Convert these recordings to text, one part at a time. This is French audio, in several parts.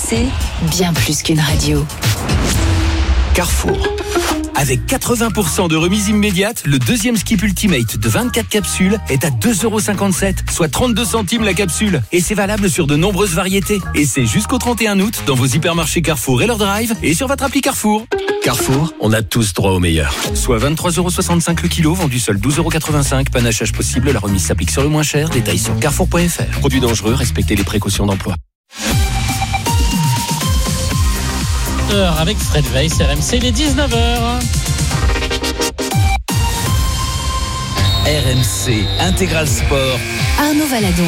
RMC, bien plus qu'une radio. Carrefour. Avec 80% de remise immédiate, le deuxième Skip Ultimate de 24 capsules est à 2,57€, soit 32 centimes la capsule. Et c'est valable sur de nombreuses variétés. Et c'est jusqu'au 31 août dans vos hypermarchés Carrefour et leur drive et sur votre appli Carrefour. Carrefour, on a tous droit au meilleur. Soit 23,65€ le kilo, vendu seul 12,85€. Panachage possible, la remise s'applique sur le moins cher. Détails sur carrefour.fr. Produits dangereux, respectez les précautions d'emploi. Avec Fred Weiss, RMC, il est 19h. RMC Intégral Sport. Arnaud Valadon.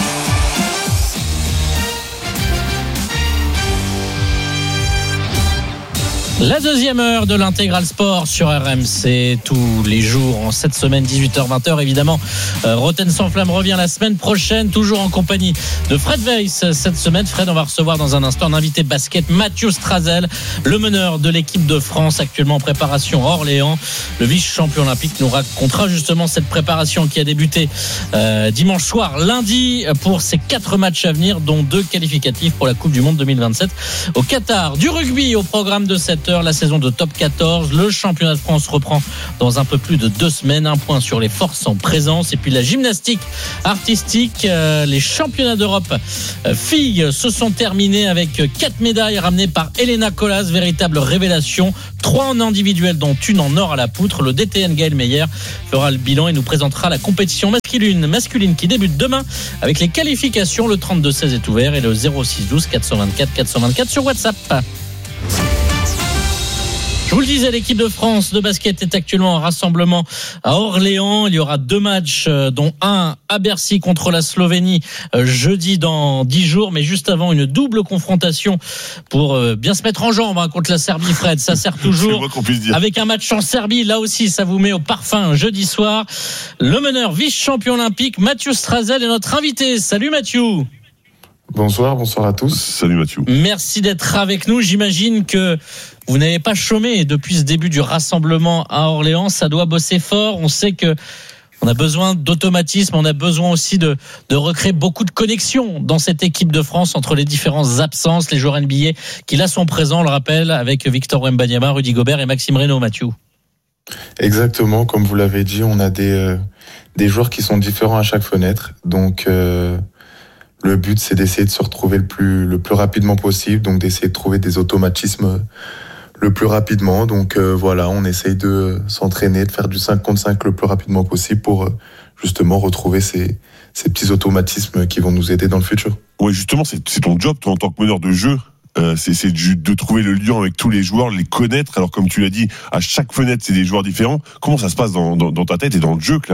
La deuxième heure de l'Intégral Sport sur RMC, tous les jours en cette semaine 18h-20h évidemment. Roten sans flamme revient la semaine prochaine, toujours en compagnie de Fred Weiss. Cette semaine, Fred, on va recevoir dans un instant un invité basket, Mathieu Strazel, le meneur de l'équipe de France actuellement en préparation à Orléans. Le vice-champion olympique nous racontera justement cette préparation qui a débuté dimanche soir, lundi, pour ces 4 matchs à venir, dont 2 qualificatifs pour la Coupe du Monde 2027 au Qatar. Du rugby au programme de cette heure, la saison de top 14, le championnat de France reprend dans un peu plus de 2 semaines. Un point sur les forces en présence, et puis la gymnastique artistique, les championnats d'Europe filles se sont terminés avec 4 médailles ramenées par Elena Colas, véritable révélation, 3 en individuel dont une en or à la poutre. Le DTN Gaël Meyer fera le bilan et nous présentera la compétition masculine qui débute demain avec les qualifications. Le 32-16 est ouvert et le 06-12 424 424 sur WhatsApp. Je vous le disais, l'équipe de France de basket est actuellement en rassemblement à Orléans. Il y aura 2 matchs, dont un à Bercy contre la Slovénie jeudi dans 10 jours. Mais juste avant, une double confrontation pour bien se mettre en jambes contre la Serbie, Fred. Ça sert toujours. Avec un match en Serbie, là aussi, ça vous met au parfum jeudi soir. Le meneur vice-champion olympique, Mathieu Strazel, est notre invité. Salut Mathieu. Bonsoir à tous. Salut Mathieu. Merci d'être avec nous. J'imagine que vous n'avez pas chômé depuis ce début du rassemblement à Orléans. Ça doit bosser fort. On sait que on a besoin d'automatisme. On a besoin aussi de recréer beaucoup de connexions dans cette équipe de France entre les différentes absences, les joueurs NBA qui là sont présents, on le rappelle, avec Victor Wembanyama, Rudy Gobert et Maxime Reynaud, Mathieu. Exactement, comme vous l'avez dit, on a des joueurs qui sont différents à chaque fenêtre. Donc le but, c'est d'essayer de se retrouver le plus rapidement possible, donc d'essayer de trouver des automatismes le plus rapidement. Donc voilà, on essaye de s'entraîner, de faire du 5 contre 5 le plus rapidement possible pour justement retrouver ces petits automatismes qui vont nous aider dans le futur. Ouais, justement, c'est ton job, toi, en tant que meneur de jeu. C'est de trouver le lien avec tous les joueurs, les connaître. Alors, comme tu l'as dit, à chaque fenêtre, c'est des joueurs différents. Comment ça se passe dans ta tête et dans le jeu, clairement ?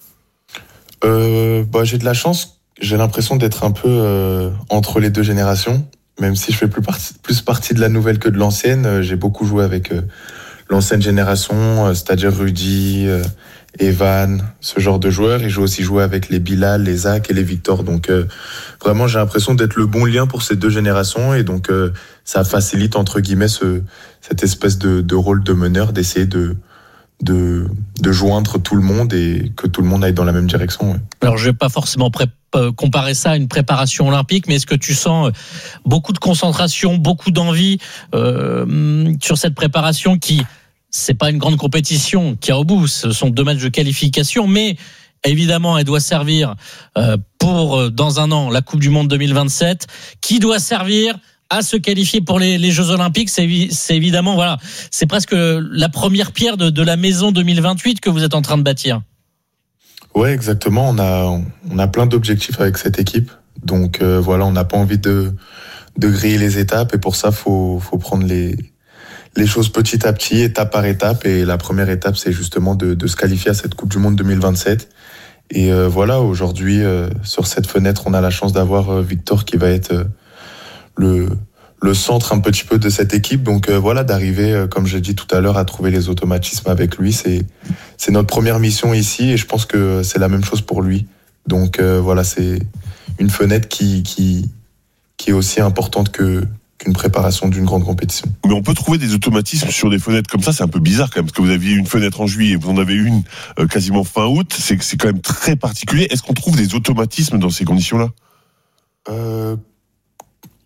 J'ai de la chance. J'ai l'impression d'être un peu entre les 2 générations, même si je fais plus partie de la nouvelle que de l'ancienne. J'ai beaucoup joué avec l'ancienne génération, c'est-à-dire Rudy, Evan, ce genre de joueurs. Et j'ai aussi joué avec les Bilal, les Zach et les Victor. Donc vraiment, j'ai l'impression d'être le bon lien pour ces 2 générations. Et donc ça facilite, entre guillemets, cette espèce de rôle de meneur, d'essayer de joindre tout le monde et que tout le monde aille dans la même direction. Ouais. Alors, je vais pas forcément comparer ça à une préparation olympique, mais est-ce que tu sens beaucoup de concentration, beaucoup d'envie sur cette préparation qui, c'est pas une grande compétition qui est au bout, ce sont 2 matchs de qualification, mais évidemment, elle doit servir pour, dans un an, la Coupe du Monde 2027, qui doit servir à se qualifier pour les Jeux Olympiques. C'est évidemment, voilà, c'est presque la première pierre de la maison 2028 que vous êtes en train de bâtir. Ouais, exactement. On a plein d'objectifs avec cette équipe. Donc voilà, on n'a pas envie de griller les étapes, et pour ça, faut prendre les choses petit à petit, étape par étape. Et la première étape, c'est justement de se qualifier à cette Coupe du Monde 2027. Et voilà, aujourd'hui, sur cette fenêtre, on a la chance d'avoir Victor qui va être le centre un petit peu de cette équipe. Donc voilà, d'arriver, comme j'ai dit tout à l'heure, à trouver les automatismes avec lui, c'est notre première mission ici, et je pense que c'est la même chose pour lui. Donc voilà, c'est une fenêtre qui est aussi importante qu'une préparation d'une grande compétition. Mais on peut trouver des automatismes sur des fenêtres comme ça, c'est un peu bizarre quand même, parce que vous aviez une fenêtre en juillet, vous en avez une quasiment fin août, c'est quand même très particulier. Est-ce qu'on trouve des automatismes dans ces conditions-là ?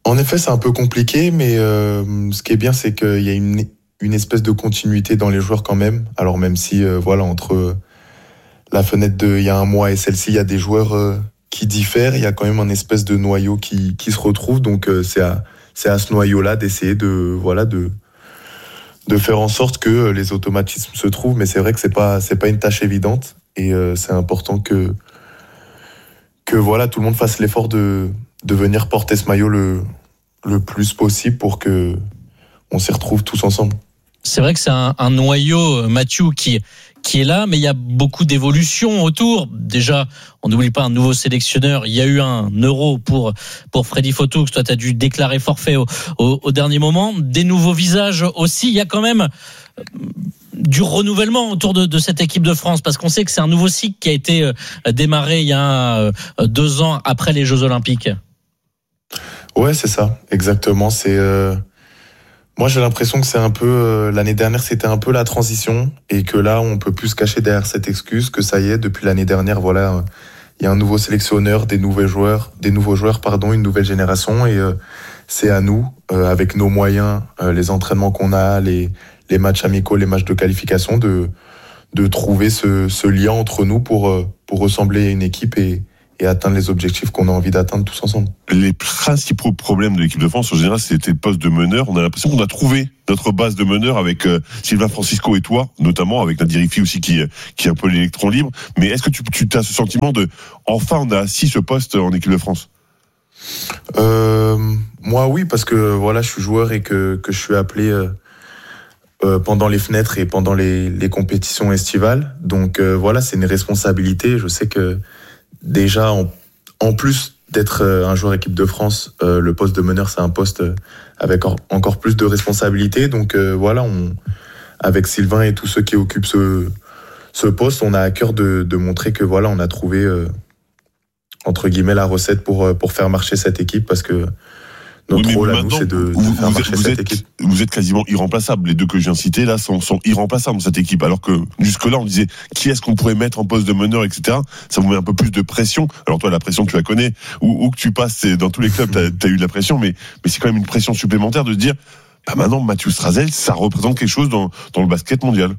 En effet, c'est un peu compliqué, mais ce qui est bien, c'est qu'il y a une espèce de continuité dans les joueurs quand même. Alors même si, entre la fenêtre il y a un mois et celle-ci, il y a des joueurs qui diffèrent, il y a quand même un espèce de noyau qui se retrouve. Donc c'est à ce noyau-là d'essayer de faire en sorte que les automatismes se trouvent. Mais c'est vrai que c'est pas une tâche évidente, et c'est important que tout le monde fasse l'effort de venir porter ce maillot le plus possible pour que on s'y retrouve tous ensemble. C'est vrai que c'est un noyau, Mathieu, qui est là, mais il y a beaucoup d'évolutions autour. Déjà, on n'oublie pas un nouveau sélectionneur. Il y a eu un euro pour Freddy Fotoux. Toi, tu as dû déclarer forfait au dernier moment. Des nouveaux visages aussi. Il y a quand même du renouvellement autour de cette équipe de France, parce qu'on sait que c'est un nouveau cycle qui a été démarré il y a 2 ans après les Jeux Olympiques. Ouais, c'est ça, exactement. Moi, j'ai l'impression que c'est un peu l'année dernière, c'était un peu la transition, et que là, on peut plus se cacher derrière cette excuse que ça y est, depuis l'année dernière, il y a un nouveau sélectionneur, des nouveaux joueurs, une nouvelle génération, et c'est à nous, avec nos moyens, les entraînements qu'on a, les matchs amicaux, les matchs de qualification, de trouver ce lien entre nous pour ressembler à une équipe et atteindre les objectifs qu'on a envie d'atteindre tous ensemble. Les principaux problèmes de l'équipe de France, en général, c'était le poste de meneur. On a l'impression qu'on a trouvé notre base de meneur avec Sylvain Francisco et toi, notamment avec Nadir Hiffi aussi qui est un peu l'électron libre. Mais est-ce que tu as ce sentiment enfin on a assis ce poste en équipe de France? Moi oui, parce que je suis joueur et que je suis appelé pendant les fenêtres et pendant les compétitions estivales. Donc c'est une responsabilité. Je sais que déjà, en plus d'être un joueur équipe de France, le poste de meneur, c'est un poste avec encore plus de responsabilités. Donc avec Sylvain et tous ceux qui occupent ce poste, on a à cœur de montrer que on a trouvé entre guillemets la recette pour faire marcher cette équipe, parce que notre rôle à nous, c'est de faire marcher cette équipe. Vous êtes quasiment irremplaçable. Les deux que je viens de citer là sont irremplaçables dans cette équipe. Alors que jusque-là, on disait qui est-ce qu'on pourrait mettre en poste de meneur, etc. Ça vous met un peu plus de pression. Alors toi, la pression, tu la connais. Où que tu passes, dans tous les clubs, t'as eu de la pression, mais c'est quand même une pression supplémentaire de se dire, maintenant, Mathieu Strazel, ça représente quelque chose dans le basket mondial.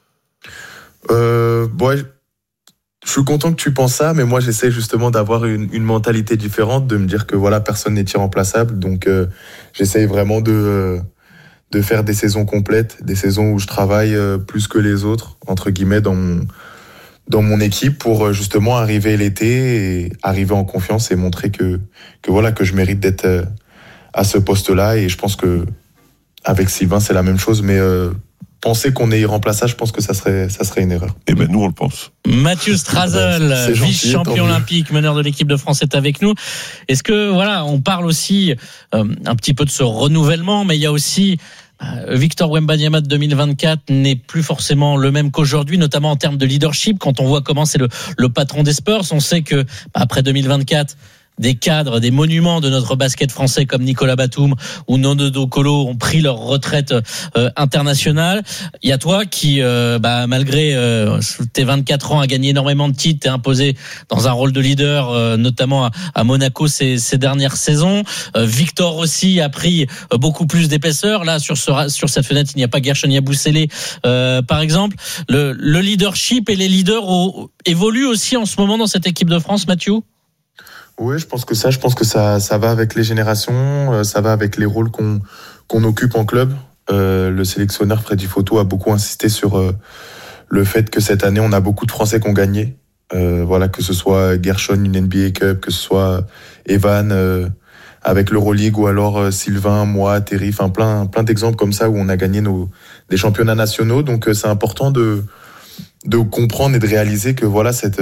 Je suis content que tu penses ça, mais moi j'essaie justement d'avoir une mentalité différente, de me dire que personne n'est irremplaçable. Donc j'essaie vraiment de faire des saisons complètes, des saisons où je travaille plus que les autres, entre guillemets, dans mon équipe, pour justement arriver l'été et arriver en confiance et montrer que je mérite d'être à ce poste-là. Et je pense que avec Sylvain c'est la même chose, mais penser qu'on est irremplaçable, je pense que ça serait une erreur. Eh ben nous on le pense. Mathieu Strazel, vice-champion olympique, meneur de l'équipe de France, est avec nous. Est-ce que on parle aussi un petit peu de ce renouvellement, mais il y a aussi Victor Wembanyama de 2024 n'est plus forcément le même qu'aujourd'hui, notamment en termes de leadership. Quand on voit comment c'est le patron des Spurs, on sait que après 2024, des cadres, des monuments de notre basket français comme Nicolas Batum ou Nono Dokolo ont pris leur retraite internationale. Il y a toi qui, malgré tes 24 ans, a gagné énormément de titres, t'es imposé dans un rôle de leader, notamment à Monaco ces dernières saisons. Victor aussi a pris beaucoup plus d'épaisseur. Là, sur cette fenêtre, il n'y a pas Gershon Yabusele, par exemple. Le leadership et les leaders évoluent aussi en ce moment dans cette équipe de France, Mathieu? Oui, je pense que ça va avec les générations, ça va avec les rôles qu'on occupe en club. Le sélectionneur Freddy Fotoux a beaucoup insisté sur le fait que cette année, on a beaucoup de Français qui ont gagné. Que ce soit Gershon, une NBA Cup, que ce soit Evan avec l'Euroleague, ou alors Sylvain, moi, Terry, plein d'exemples comme ça où on a gagné des championnats nationaux. Donc c'est important de comprendre et de réaliser que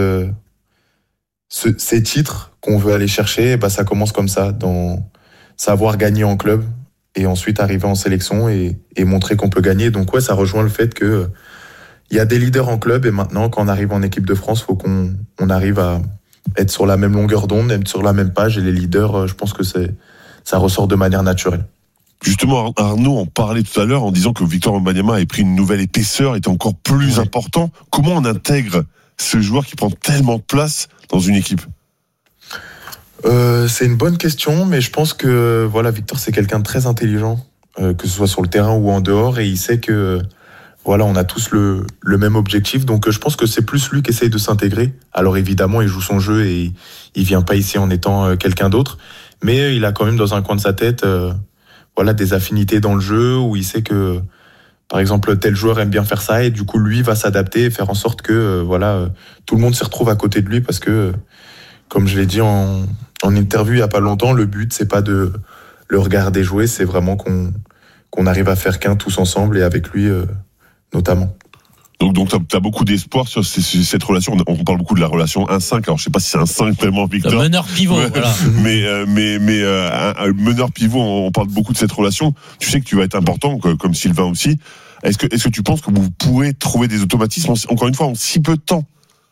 ces titres qu'on veut aller chercher, ça commence comme ça, dans savoir gagner en club et ensuite arriver en sélection et montrer qu'on peut gagner. Donc ça rejoint le fait que il y a des leaders en club, et maintenant quand on arrive en équipe de France, faut qu'on arrive à être sur la même longueur d'onde, être sur la même page, et les leaders, je pense que ça ressort de manière naturelle. Justement, Arnaud en parlait tout à l'heure en disant que Victor Wembanyama avait pris une nouvelle épaisseur, était encore plus important. Comment on intègre ce joueur qui prend tellement de place dans une équipe? C'est une bonne question, mais je pense que voilà, Victor, c'est quelqu'un de très intelligent, que ce soit sur le terrain ou en dehors, et il sait que voilà, on a tous le même objectif, donc je pense que c'est plus lui qui essaye de s'intégrer. Alors évidemment, il joue son jeu et il vient pas ici en étant quelqu'un d'autre, mais il a quand même dans un coin de sa tête voilà, des affinités dans le jeu où il sait que par exemple tel joueur aime bien faire ça et du coup lui va s'adapter et faire en sorte que voilà, tout le monde s'y retrouve à côté de lui, parce que comme je l'ai dit en interview il y a pas longtemps, le but c'est pas de le regarder jouer, c'est vraiment qu'on arrive à faire qu'un tous ensemble et avec lui notamment. Donc t'as beaucoup d'espoir sur cette relation. On parle beaucoup de la relation 1-5. Alors je sais pas si c'est un 5 vraiment, Victor. Le meneur pivot, voilà. Mais un meneur pivot, on parle beaucoup de cette relation. Tu sais que tu vas être important, comme Sylvain aussi. Est-ce que tu penses que vous pourrez trouver des automatismes encore une fois en si peu de temps?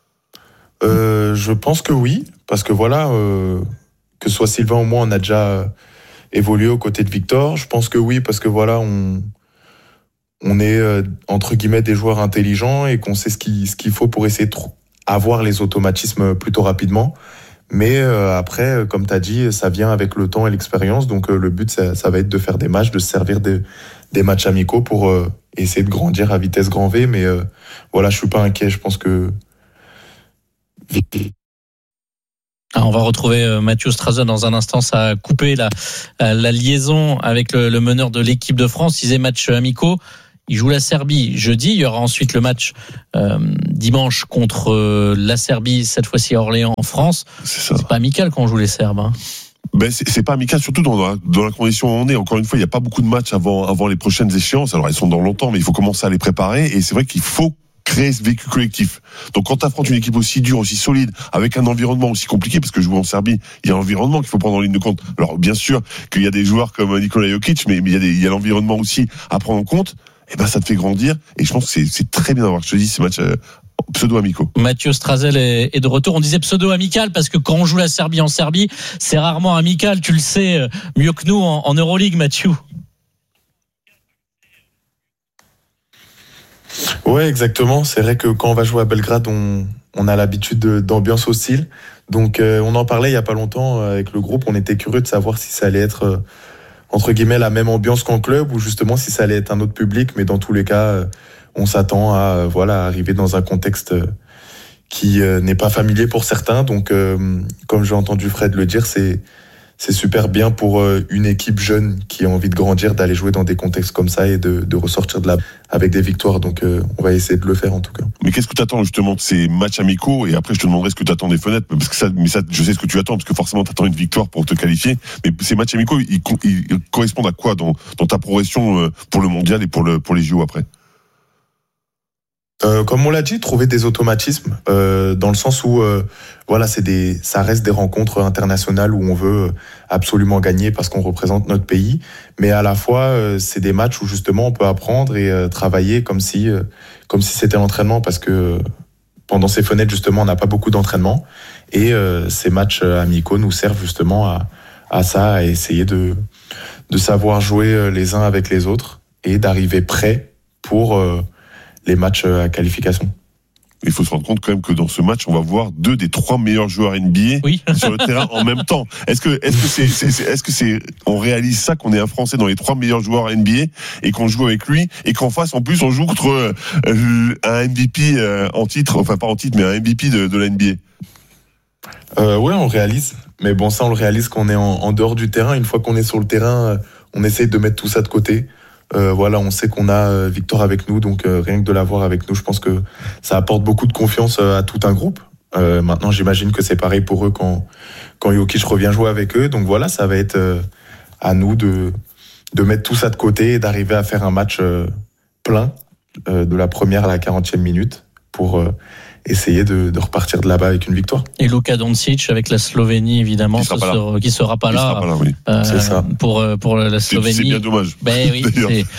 Je pense que oui, parce que voilà, que ce soit Sylvain ou moi, on a déjà évolué aux côtés de Victor. Je pense que oui, parce que voilà, on est entre guillemets des joueurs intelligents et qu'on sait ce qu'il faut pour essayer de avoir les automatismes plutôt rapidement. Mais après, comme tu as dit, ça vient avec le temps et l'expérience. Donc le but, ça va être de faire des matchs, de se servir des matchs amicaux pour essayer de grandir à vitesse grand V. Mais voilà, je suis pas inquiet. Je pense que on va retrouver Mathieu Strazel dans un instant. Ça a coupé la liaison avec le meneur de l'équipe de France. Il disait matchs amicaux. Il joue la Serbie jeudi. Il y aura ensuite le match dimanche contre la Serbie, cette fois-ci à Orléans en France. C'est pas amical quand on joue les Serbes. Hein. Ben c'est pas amical, surtout dans la condition où on est. Encore une fois, il n'y a pas beaucoup de matchs avant les prochaines échéances. Alors elles sont dans longtemps, mais il faut commencer à les préparer. Et c'est vrai qu'il faut créer ce vécu collectif. Donc quand tu affrontes une équipe aussi dure, aussi solide, avec un environnement aussi compliqué, parce que jouer en Serbie, il y a l'environnement qu'il faut prendre en ligne de compte. Alors bien sûr qu'il y a des joueurs comme Nikola Jokic, mais il y a l'environnement aussi à prendre en compte. Et ben ça te fait grandir. Et je pense que c'est très bien d'avoir choisi ces matchs pseudo-amicaux. Mathieu Strazel est de retour. On disait pseudo-amical parce que quand on joue la Serbie en Serbie, c'est rarement amical. Tu le sais mieux que nous en Euroleague, Mathieu. Ouais, exactement. C'est vrai que quand on va jouer à Belgrade, on a l'habitude d'ambiance hostile. Donc on en parlait il y a pas longtemps avec le groupe. On était curieux de savoir si ça allait être entre guillemets la même ambiance qu'en club ou justement si ça allait être un autre public. Mais dans tous les cas, on s'attend à arriver dans un contexte qui n'est pas familier pour certains. Donc comme j'ai entendu Fred le dire, c'est super bien pour une équipe jeune qui a envie de grandir, d'aller jouer dans des contextes comme ça et de ressortir de là avec des victoires. Donc on va essayer de le faire en tout cas. Mais qu'est-ce que tu attends justement de ces matchs amicaux? Et après je te demanderai ce que tu attends des fenêtres, parce que ça, je sais ce que tu attends, parce que forcément tu attends une victoire pour te qualifier. Mais ces matchs amicaux, ils correspondent à quoi dans ta progression pour le mondial et pour les JO après? Comme on l'a dit, trouver des automatismes dans le sens où ça reste des rencontres internationales où on veut absolument gagner parce qu'on représente notre pays, mais à la fois c'est des matchs où justement on peut apprendre et travailler comme si c'était l'entraînement, parce que pendant ces fenêtres justement on n'a pas beaucoup d'entraînement et ces matchs amicaux nous servent justement à ça, à essayer de savoir jouer les uns avec les autres et d'arriver prêt pour les matchs à qualification. Il faut se rendre compte quand même que dans ce match, on va voir 2 des 3 meilleurs joueurs NBA sur le terrain en même temps. Est-ce que on réalise ça, qu'on est un Français dans les 3 meilleurs joueurs NBA et qu'on joue avec lui et qu'en face, en plus, on joue contre un MVP en titre, enfin pas en titre, mais un MVP de la NBA? Ouais, on réalise. Mais bon, ça, on le réalise quand on est en dehors du terrain. Une fois qu'on est sur le terrain, on essaye de mettre tout ça de côté. On sait qu'on a Victor avec nous, donc rien que de l'avoir avec nous, je pense que ça apporte beaucoup de confiance à tout un groupe. Maintenant, j'imagine que c'est pareil pour eux quand Jokic revient jouer avec eux. Donc voilà, ça va être à nous de mettre tout ça de côté et d'arriver à faire un match plein de la première à la 40e minute pour essayer de repartir de là-bas avec une victoire. Et Luka Doncic avec la Slovénie, évidemment, qui sera pas là, oui. C'est ça. Pour la Slovénie. C'est bien dommage. Ben oui,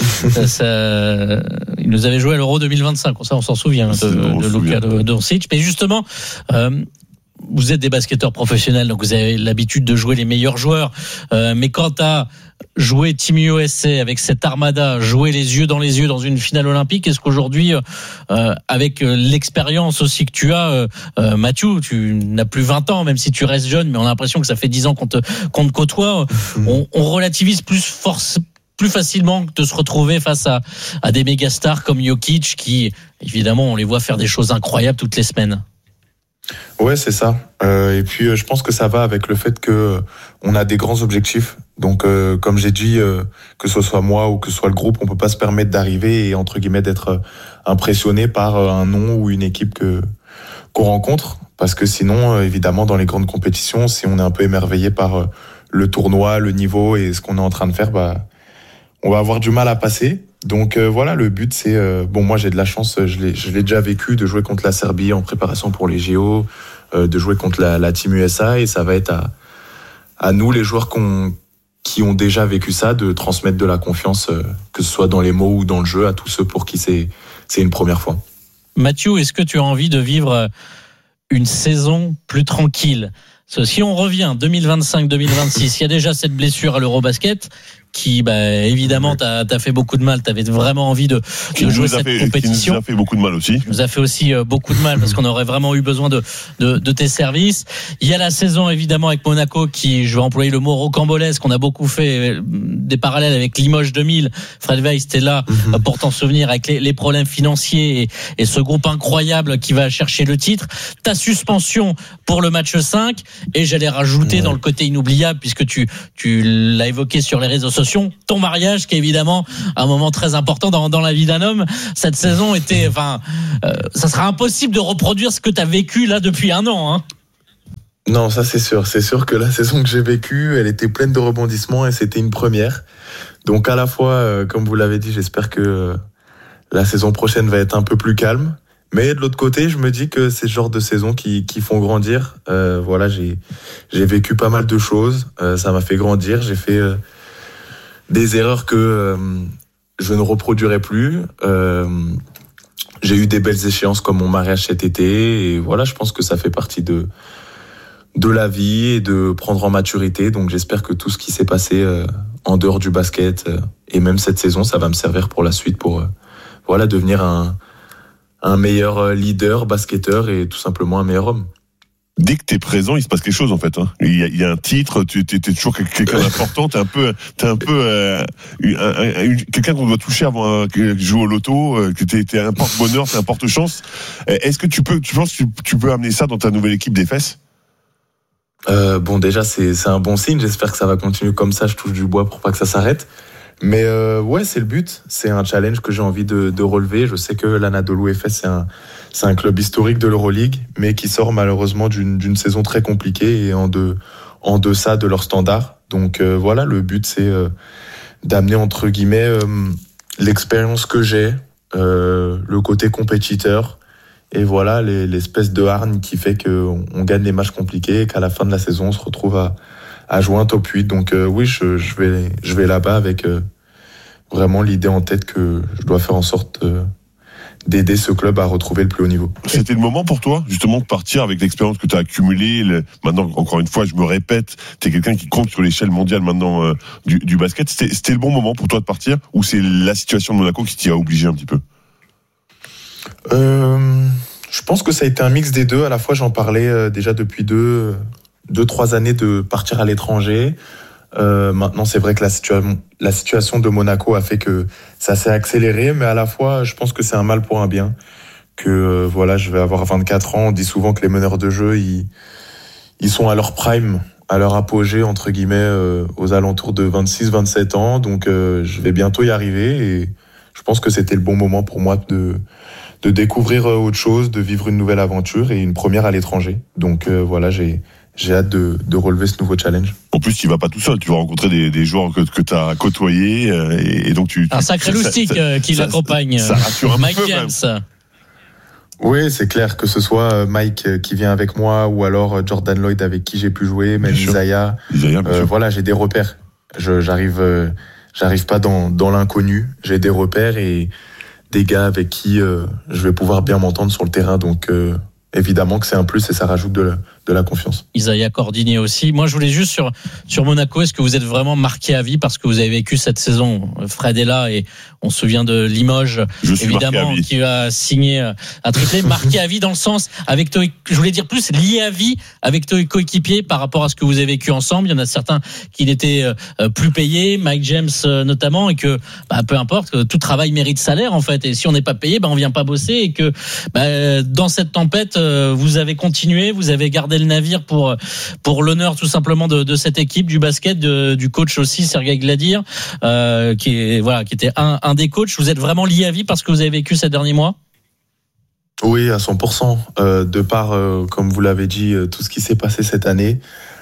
il nous avait joué à l'Euro 2025, ça on s'en souvient de Luka Doncic. Mais justement, vous êtes des basketteurs professionnels, donc vous avez l'habitude de jouer les meilleurs joueurs. Mais quand tu as joué Team USA avec cette armada, jouer les yeux dans une finale olympique, est-ce qu'aujourd'hui, avec l'expérience aussi que tu as, Mathieu, tu n'as plus 20 ans, même si tu restes jeune, mais on a l'impression que ça fait 10 ans qu'on te côtoie, on relativise plus facilement de se retrouver face à des méga stars comme Jokic qui, évidemment, on les voit faire des choses incroyables toutes les semaines. Ouais, c'est ça. Et puis, je pense que ça va avec le fait que on a des grands objectifs. Donc, comme j'ai dit, que ce soit moi ou que ce soit le groupe, on peut pas se permettre d'arriver et, entre guillemets, d'être impressionné par un nom ou une équipe qu'on rencontre. Parce que sinon, évidemment, dans les grandes compétitions, si on est un peu émerveillé par le tournoi, le niveau et ce qu'on est en train de faire, on va avoir du mal à passer. Donc voilà, le but c'est moi j'ai de la chance, je l'ai déjà vécu de jouer contre la Serbie en préparation pour les JO, de jouer contre la Team USA, et ça va être à nous les joueurs qui ont déjà vécu ça de transmettre de la confiance, que ce soit dans les mots ou dans le jeu, à tous ceux pour qui c'est une première fois. Mathieu, est-ce que tu as envie de vivre une saison plus tranquille? Si on revient 2025-2026, il y a déjà cette blessure à l'Eurobasket qui, évidemment, t'as fait beaucoup de mal. T'avais vraiment envie de jouer cette compétition. Qui nous a fait beaucoup de mal aussi. Qui nous a fait aussi beaucoup de mal parce qu'on aurait vraiment eu besoin de tes services. Il y a la saison, évidemment, avec Monaco qui, je vais employer le mot rocambolesque, qu'on a beaucoup fait des parallèles avec Limoges 2000. Fred Weiss était là pour t'en souvenir avec les problèmes financiers et ce groupe incroyable qui va chercher le titre. Ta suspension pour le match 5, et j'allais rajouter dans le côté inoubliable, puisque tu l'as évoqué sur les réseaux sociaux, ton mariage qui est évidemment un moment très important dans la vie d'un homme. Cette saison était, ça sera impossible de reproduire ce que tu as vécu là depuis un an, hein. Non, ça c'est sûr. C'est sûr que la saison que j'ai vécue, elle était pleine de rebondissements et c'était une première. Donc à la fois, comme vous l'avez dit, j'espère que la saison prochaine va être un peu plus calme. Mais de l'autre côté, je me dis que c'est ce genre de saison qui font grandir. Voilà, j'ai vécu pas mal de choses. Ça m'a fait grandir. J'ai fait des erreurs que je ne reproduirai plus. J'ai eu des belles échéances comme mon mariage cet été. Et voilà, je pense que ça fait partie de la vie et de prendre en maturité. Donc j'espère que tout ce qui s'est passé en dehors du basket et même cette saison, ça va me servir pour la suite pour devenir un meilleur leader, basketteur et tout simplement un meilleur homme. Dès que t'es présent, il se passe quelque chose en fait. Hein. Il y a un titre, t'es toujours quelqu'un d'important. T'es un peu quelqu'un qu'on doit toucher avant de jouer au loto. Que t'es un porte-bonheur, t'es un porte-chance. Est-ce que tu penses que tu peux amener ça dans ta nouvelle équipe des Fesses? Déjà c'est un bon signe. J'espère que ça va continuer comme ça. Je touche du bois pour pas que ça s'arrête. Mais ouais, c'est le but. C'est un challenge que j'ai envie de relever. Je sais que l'Anadolu Efes, c'est un club historique de l'Euroleague, mais qui sort malheureusement d'une saison très compliquée et en deçà de leurs standards. Donc voilà, le but c'est d'amener entre guillemets l'expérience que j'ai, le côté compétiteur, et voilà l'espèce de hargne qui fait qu'on gagne les matchs compliqués et qu'à la fin de la saison on se retrouve à jouer un top 8. Donc oui, je vais là-bas avec vraiment l'idée en tête que je dois faire en sorte d'aider ce club à retrouver le plus haut niveau. C'était le moment pour toi, justement, de partir avec l'expérience que tu as accumulée. Maintenant, encore une fois, je me répète, tu es quelqu'un qui compte sur l'échelle mondiale maintenant du basket. C'était le bon moment pour toi de partir, ou c'est la situation de Monaco qui t'y a obligé un petit peu? Je pense que ça a été un mix des deux. À la fois, j'en parlais déjà depuis 2-3 années de partir à l'étranger. Maintenant, c'est vrai que la situation de Monaco a fait que ça s'est accéléré, mais à la fois, je pense que c'est un mal pour un bien. Que je vais avoir 24 ans. On dit souvent que les meneurs de jeu, ils sont à leur prime, à leur apogée, entre guillemets, aux alentours de 26-27 ans. Donc, je vais bientôt y arriver et je pense que c'était le bon moment pour moi de découvrir autre chose, de vivre une nouvelle aventure et une première à l'étranger. Donc, j'ai hâte de relever ce nouveau challenge. En plus, tu vas pas tout seul, tu vas rencontrer des joueurs que tu as côtoyés et donc un sacré loustique qui l'accompagne. Ça rassure un Mike peu, James. Oui, c'est clair, que ce soit Mike qui vient avec moi ou alors Jordan Lloyd avec qui j'ai pu jouer, même Isaiah. J'ai des repères. J'arrive pas dans l'inconnu. J'ai des repères et des gars avec qui je vais pouvoir bien m'entendre sur le terrain. Donc évidemment que c'est un plus et ça rajoute de la confiance. Isaiah Cordigné aussi. Moi, je voulais juste sur Monaco, est-ce que vous êtes vraiment marqué à vie parce que vous avez vécu cette saison? Fred est là et on se souvient de Limoges, évidemment, qui va signer un triplé. Marqué à vie dans le sens je voulais dire plus lié à vie avec tes coéquipiers par rapport à ce que vous avez vécu ensemble. Il y en a certains qui n'étaient plus payés, Mike James notamment, et que peu importe, tout travail mérite salaire en fait. Et si on n'est pas payé, on vient pas bosser, et que dans cette tempête, vous avez continué, vous avez gardé le navire pour l'honneur tout simplement de cette équipe, du basket, du coach aussi Sergueï Gladir, qui était un des coachs. Vous êtes vraiment lié à vie parce que vous avez vécu ces derniers mois? Oui, à 100%. De par, comme vous l'avez dit, tout ce qui s'est passé cette année,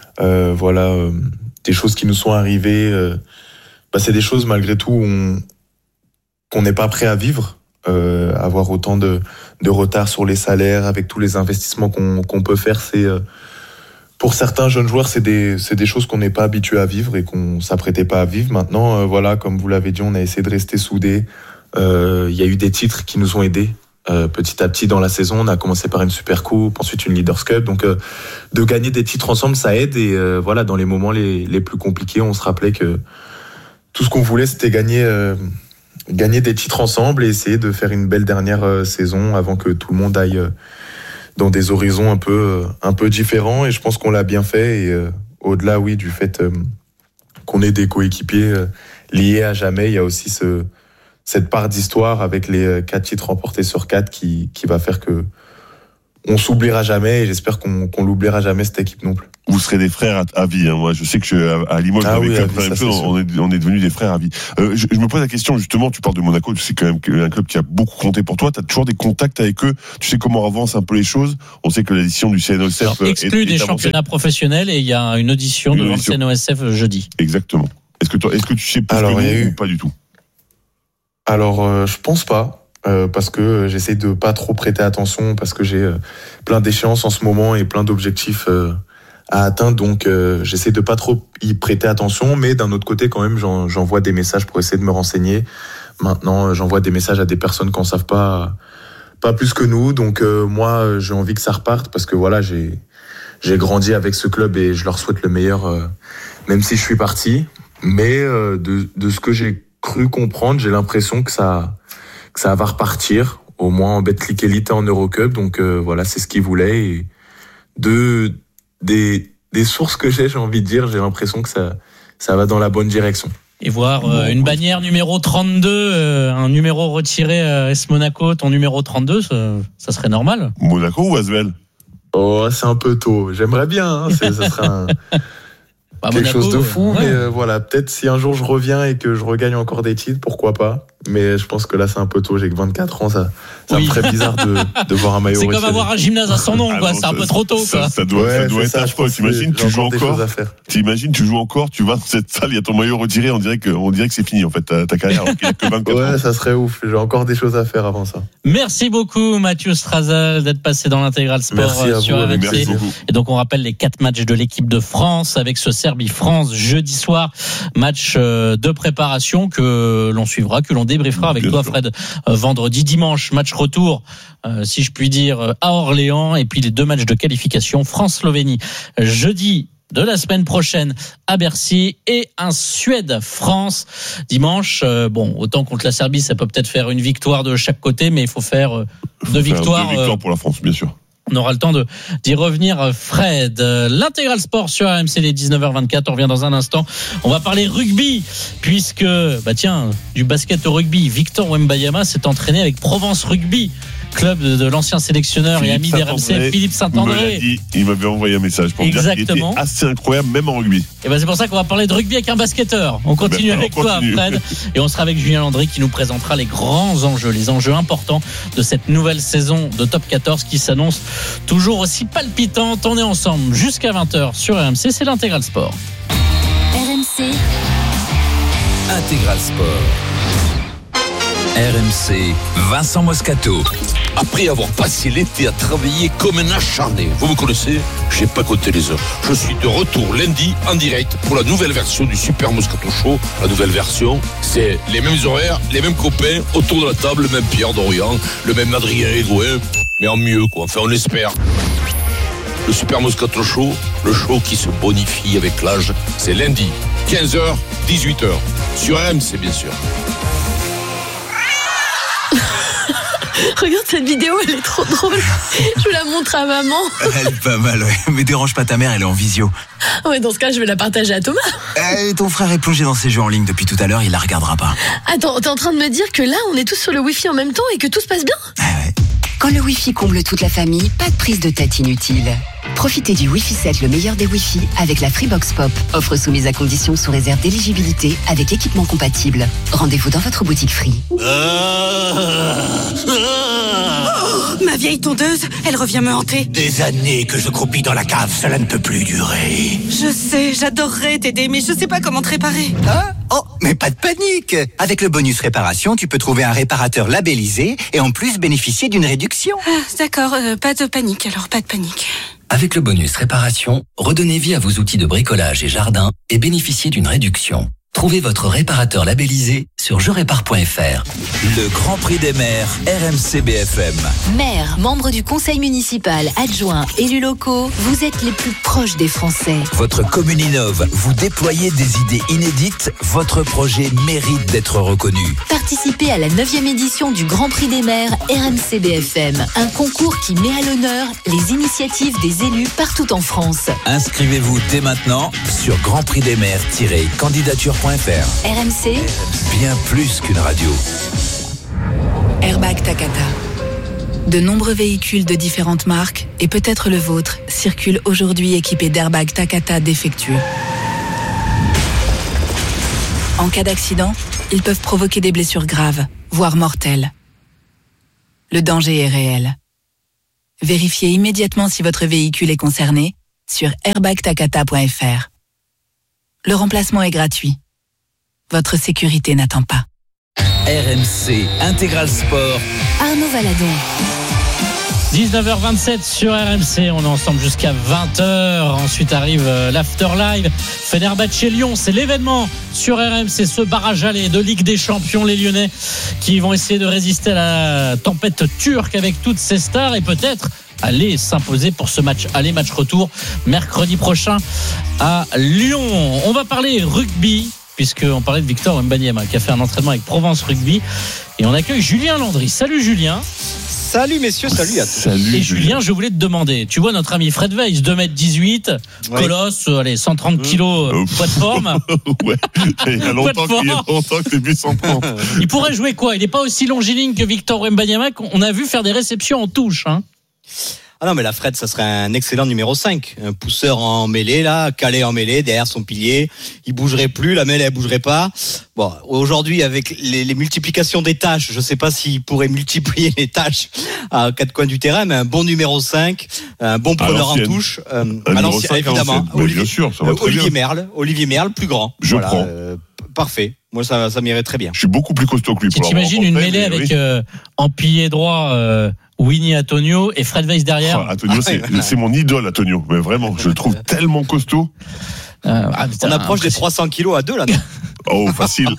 des choses qui nous sont arrivées, c'est des choses malgré tout qu'on n'est pas prêt à vivre. Avoir autant de retard sur les salaires avec tous les investissements qu'on peut faire, c'est pour certains jeunes joueurs, c'est des choses qu'on n'est pas habitué à vivre et qu'on s'apprêtait pas à vivre. Maintenant, comme vous l'avez dit, on a essayé de rester soudés. Il y a eu des titres qui nous ont aidés. Petit à petit dans la saison, on a commencé par une Super Coupe, ensuite une Leaders Cup. Donc, de gagner des titres ensemble, ça aide. Et dans les moments les plus compliqués, on se rappelait que tout ce qu'on voulait, c'était gagner des titres ensemble et essayer de faire une belle dernière saison avant que tout le monde aille dans des horizons un peu différents. Et je pense qu'on l'a bien fait. Et au-delà, du fait qu'on ait des coéquipiers liés à jamais, il y a aussi cette part d'histoire avec les 4 titres remportés sur 4 qui va faire que on s'oubliera jamais, et j'espère qu'on l'oubliera jamais, cette équipe non plus. Vous serez des frères à vie. Moi, je sais que à Limoges, on est devenus des frères à vie. Je me pose la question, justement, tu parles de Monaco, c'est quand même un club qui a beaucoup compté pour toi. Tu as toujours des contacts avec eux. Tu sais comment avancent un peu les choses. On sait que l'édition du CNOSF exclut des championnats professionnels, et il y a une audition de CNOSF jeudi. Exactement. Est-ce que tu sais plus que nous ou pas du tout? Alors, je pense pas. Parce que j'essaie de pas trop prêter attention, parce que j'ai plein d'échéances en ce moment et plein d'objectifs à atteindre, donc j'essaie de pas trop y prêter attention, mais d'un autre côté quand même j'envoie des messages pour essayer de me renseigner. Maintenant j'envoie des messages à des personnes qui en savent pas plus que nous, donc moi j'ai envie que ça reparte, parce que j'ai grandi avec ce club et je leur souhaite le meilleur, même si je suis parti, mais de ce que j'ai cru comprendre, j'ai l'impression que ça va repartir, au moins en Betclic Elite en Eurocup. Donc c'est ce qu'ils voulaient. Et des sources que j'ai envie de dire, j'ai l'impression que ça va dans la bonne direction. Et voir une bannière numéro 32, un numéro retiré AS Monaco, ton numéro 32, ça serait normal. Monaco ou Asvel? Oh, c'est un peu tôt. J'aimerais bien, ça serait quelque Monaco, chose de fou, mais peut-être si un jour je reviens et que je regagne encore des titres, pourquoi pas. Mais je pense que là c'est un peu tôt, j'ai que 24 ans, ça me ferait bizarre de voir un maillot retiré. C'est comme avoir un gymnase à son nom, c'est un peu trop tôt. Ça doit être affreux. T'imagines, tu joues encore, tu vas dans cette salle, il y a ton maillot retiré, on dirait que c'est fini en fait ta carrière, alors qu'il n'y a que 24 ans. Ça serait ouf, j'ai encore des choses à faire avant ça. Merci beaucoup Mathieu Strasel d'être passé dans l'Intégral Sport sur RMC. Et donc on rappelle les 4 matchs de l'équipe de France avec ce Serbie-France jeudi soir, match de préparation que l'on suivra, que l'on débriefera avec toi Fred vendredi. Dimanche, match retour, si je puis dire, à Orléans, et puis les 2 matchs de qualification France-Slovénie jeudi de la semaine prochaine à Bercy, et un Suède-France dimanche. Autant contre la Serbie, ça peut peut-être faire une victoire de chaque côté, mais il faut faire 2 victoires. 2 victoires pour la France, bien sûr. On aura le temps d'y revenir, Fred. L'Intégral Sport sur RMC, les 19h24. On revient dans un instant. On va parler rugby, puisque, du basket au rugby. Victor Wembanyama s'est entraîné avec Provence Rugby, club de l'ancien sélectionneur et ami d'RMC, Philippe Saint-André. Il m'avait envoyé un message pour me dire qu'il était assez incroyable, même en rugby. Et c'est pour ça qu'on va parler de rugby avec un basketteur. On continue avec toi, Fred. Et on sera avec Julien Landry qui nous présentera les grands enjeux, les enjeux importants de cette nouvelle saison de Top 14 qui s'annonce toujours aussi palpitante. On est ensemble jusqu'à 20h sur RMC, c'est l'Intégral Sport. RMC Intégral Sport. RMC, Vincent Moscato. Après avoir passé l'été à travailler comme un acharné, vous me connaissez, j'ai pas compté les heures. Je suis de retour lundi en direct pour la nouvelle version du Super Moscato Show. La nouvelle version, c'est les mêmes horaires, les mêmes copains autour de la table, le même Pierre Dorian, le même Adrien Edouin, mais en mieux quoi, enfin on espère. Le Super Moscato Show, le show qui se bonifie avec l'âge, c'est lundi, 15h, 18h, sur RMC bien sûr. Regarde cette vidéo, elle est trop drôle. Je la montre à maman. Elle est pas mal, ouais. Mais dérange pas ta mère, elle est en visio. Ouais, dans ce cas, je vais la partager à Thomas. Ton frère est plongé dans ses jeux en ligne depuis tout à l'heure, il la regardera pas. Attends, t'es en train de me dire que là, on est tous sur le Wi-Fi en même temps et que tout se passe bien ? Ah ouais. Quand le Wi-Fi comble toute la famille, pas de prise de tête inutile. Profitez du Wi-Fi 7, le meilleur des Wi-Fi, avec la Freebox Pop. Offre soumise à condition sous réserve d'éligibilité avec équipement compatible. Rendez-vous dans votre boutique Free. Ma vieille tondeuse, elle revient me hanter. Des années que je croupis dans la cave, cela ne peut plus durer. Je sais, j'adorerais t'aider, mais je sais pas comment te réparer. Hein ? Oh, mais pas de panique. Avec le bonus réparation, tu peux trouver un réparateur labellisé et en plus bénéficier d'une réduction. Ah, d'accord, pas de panique, alors pas de panique. Avec le bonus réparation, redonnez vie à vos outils de bricolage et jardin et bénéficiez d'une réduction. Trouvez votre réparateur labellisé sur jerépare.fr. Le Grand Prix des maires, RMC BFM. Maire, membre du conseil municipal, adjoint, élus locaux, vous êtes les plus proches des Français. Votre commune innove, vous déployez des idées inédites, votre projet mérite d'être reconnu. Participez à la 9e édition du Grand Prix des maires RMC BFM, un concours qui met à l'honneur les initiatives des élus partout en France. Inscrivez-vous dès maintenant sur grandprixdesmaires-candidature.fr. RMC, Bien plus qu'une radio. Airbag Takata. De nombreux véhicules de différentes marques, et peut-être le vôtre, circulent aujourd'hui équipés d'airbags Takata défectueux. En cas d'accident, ils peuvent provoquer des blessures graves, voire mortelles. Le danger est réel. Vérifiez immédiatement si votre véhicule est concerné sur airbagtakata.fr. Le remplacement est gratuit. Votre sécurité n'attend pas. RMC Intégral Sport. Arnaud Valadon. 19h27 sur RMC, on est ensemble jusqu'à 20h. Ensuite arrive l'After Live. Fenerbahçe-Lyon, c'est l'événement sur RMC, ce barrage aller de Ligue des Champions, les Lyonnais qui vont essayer de résister à la tempête turque avec toutes ces stars et peut-être aller s'imposer pour ce match aller, match retour mercredi prochain à Lyon. On va parler rugby, puisqu'on parlait de Victor Wembanyama qui a fait un entraînement avec Provence Rugby. Et on accueille Julien Landry. Salut Julien. Salut messieurs, salut à tous. Salut, et Julien, je voulais te demander, tu vois notre ami Fred Weiss, 2m18, colosse, allez, 130 kilos, poids de forme. Ouais, il y a longtemps que t'es plus 130. Il pourrait jouer quoi ? Il n'est pas aussi longiligne que Victor Wembanyama qu'on a vu faire des réceptions en touche. Hein. Ah non, mais la Fred, ça serait un excellent numéro 5. Un pousseur en mêlée, là, calé en mêlée, derrière son pilier. Il bougerait plus, la mêlée, elle bougerait pas. Bon, aujourd'hui, avec les multiplications des tâches, je sais pas s'il pourrait multiplier les tâches à quatre coins du terrain, mais un bon numéro 5, un bon preneur en touche. À l'ancienne, évidemment. Bien sûr, ça va très bien. Olivier Merle, plus grand. Je prends. Parfait. Moi, ça m'irait très bien. Je suis beaucoup plus costaud que lui. Tu t'imagines une mêlée avec en pilier droit Winnie Antonio et Fred Weiss derrière. Antonio, c'est mon idole, Antonio. Mais vraiment, je le trouve tellement costaud. On approche des 300 kilos à deux, là, non? Oh, facile.